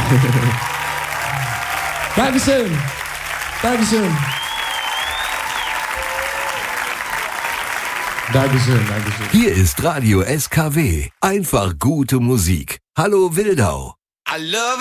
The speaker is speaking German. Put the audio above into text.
Dankeschön. Dankeschön. Dankeschön, Dankeschön. Hier ist Radio SKW. Einfach gute Musik. Hallo Wildau. I love